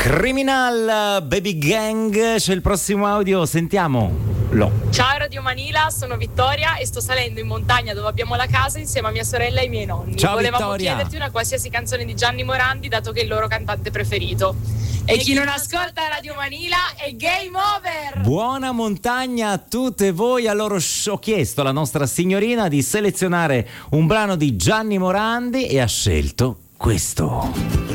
Criminal Baby Gang, c'è il prossimo audio, sentiamo. Ciao Radio Manila, sono Vittoria e sto salendo in montagna dove abbiamo la casa insieme a mia sorella e ai miei nonni. Ciao Volevamo Vittoria. chiederti una qualsiasi canzone di Gianni Morandi, dato che è il loro cantante preferito. E chi non ascolta Radio Manila è game over! Buona montagna a tutte voi. Allora ho chiesto alla nostra signorina di selezionare un brano di Gianni Morandi e ha scelto questo.